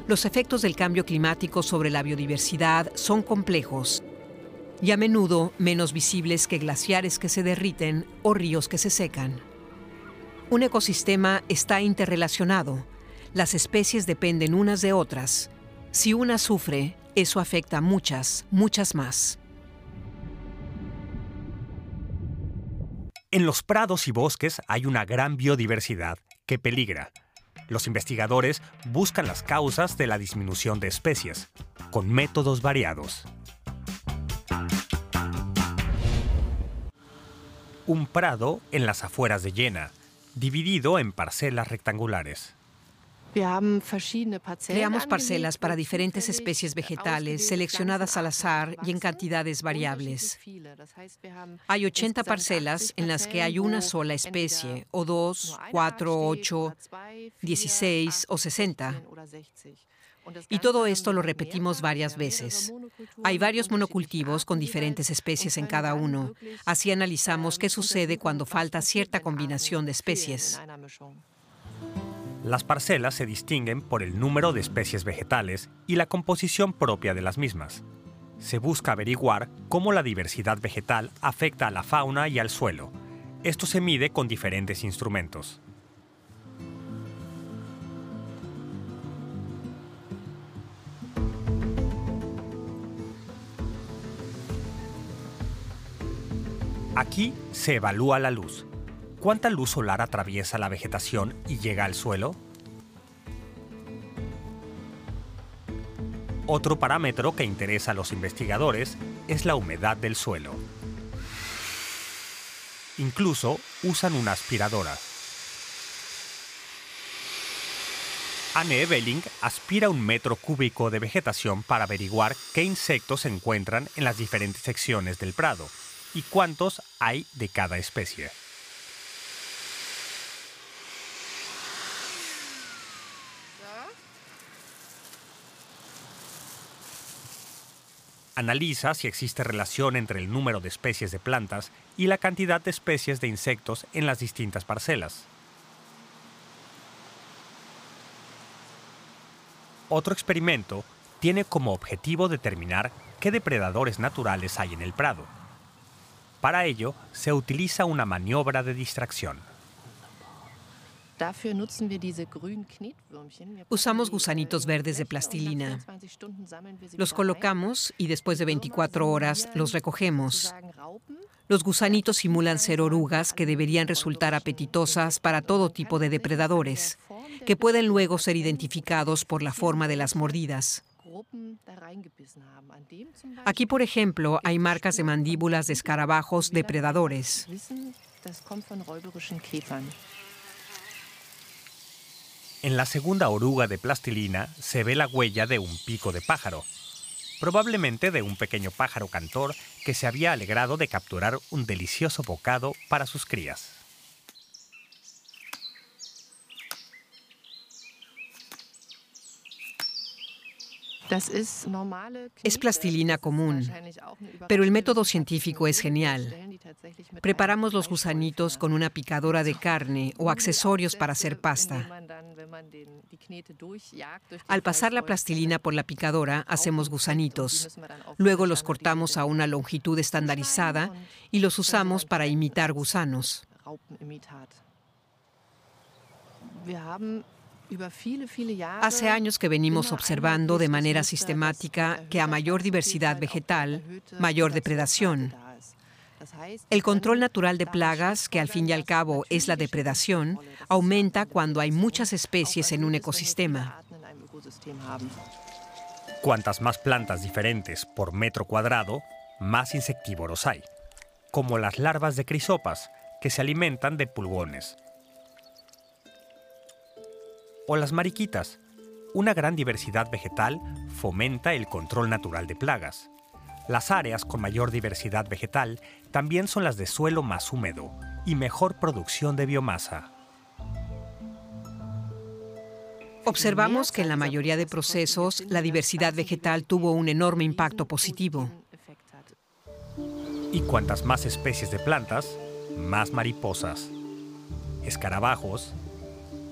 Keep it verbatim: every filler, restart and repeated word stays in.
Los efectos del cambio climático sobre la biodiversidad son complejos y a menudo menos visibles que glaciares que se derriten o ríos que se secan. Un ecosistema está interrelacionado. Las especies dependen unas de otras. Si una sufre, eso afecta a muchas, muchas más. En los prados y bosques hay una gran biodiversidad que peligra. Los investigadores buscan las causas de la disminución de especies, con métodos variados. Un prado en las afueras de Jena, dividido en parcelas rectangulares. Creamos parcelas para diferentes especies vegetales, seleccionadas al azar y en cantidades variables. Hay ochenta parcelas en las que hay una sola especie, o dos, cuatro, ocho, dieciséis o sesenta. Y todo esto lo repetimos varias veces. Hay varios monocultivos con diferentes especies en cada uno. Así analizamos qué sucede cuando falta cierta combinación de especies. Las parcelas se distinguen por el número de especies vegetales y la composición propia de las mismas. Se busca averiguar cómo la diversidad vegetal afecta a la fauna y al suelo. Esto se mide con diferentes instrumentos. Aquí se evalúa la luz. ¿Cuánta luz solar atraviesa la vegetación y llega al suelo? Otro parámetro que interesa a los investigadores es la humedad del suelo. Incluso usan una aspiradora. Anne Eveling aspira un metro cúbico de vegetación para averiguar qué insectos se encuentran en las diferentes secciones del prado y cuántos hay de cada especie. Analiza si existe relación entre el número de especies de plantas y la cantidad de especies de insectos en las distintas parcelas. Otro experimento tiene como objetivo determinar qué depredadores naturales hay en el prado. Para ello, se utiliza una maniobra de distracción. Usamos gusanitos verdes de plastilina. Los colocamos y después de veinticuatro horas los recogemos. Los gusanitos simulan ser orugas que deberían resultar apetitosas para todo tipo de depredadores, que pueden luego ser identificados por la forma de las mordidas. Aquí, por ejemplo, hay marcas de mandíbulas de escarabajos depredadores. En la segunda oruga de plastilina se ve la huella de un pico de pájaro, probablemente de un pequeño pájaro cantor que se había alegrado de capturar un delicioso bocado para sus crías. Es plastilina común, pero el método científico es genial. Preparamos los gusanitos con una picadora de carne o accesorios para hacer pasta. Al pasar la plastilina por la picadora, hacemos gusanitos. Luego los cortamos a una longitud estandarizada y los usamos para imitar gusanos. Hace años que venimos observando de manera sistemática que a mayor diversidad vegetal, mayor depredación. El control natural de plagas, que al fin y al cabo es la depredación, aumenta cuando hay muchas especies en un ecosistema. Cuantas más plantas diferentes por metro cuadrado, más insectívoros hay, como las larvas de crisopas, que se alimentan de pulgones. O las mariquitas. Una gran diversidad vegetal fomenta el control natural de plagas. Las áreas con mayor diversidad vegetal también son las de suelo más húmedo y mejor producción de biomasa. Observamos que en la mayoría de procesos la diversidad vegetal tuvo un enorme impacto positivo. Y cuantas más especies de plantas, más mariposas, escarabajos,